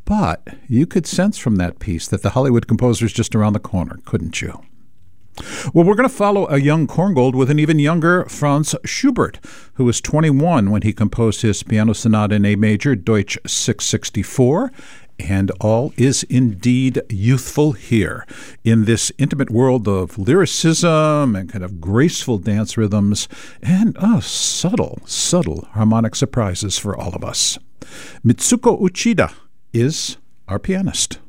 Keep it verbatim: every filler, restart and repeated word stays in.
But you could sense from that piece that the Hollywood composer's just around the corner, couldn't you? Well, we're going to follow a young Korngold with an even younger Franz Schubert, who was twenty-one when he composed his Piano Sonata in A major, Deutsch six sixty-four, and all is indeed youthful here in this intimate world of lyricism and kind of graceful dance rhythms and uh, subtle, subtle harmonic surprises for all of us. Mitsuko Uchida is our pianist.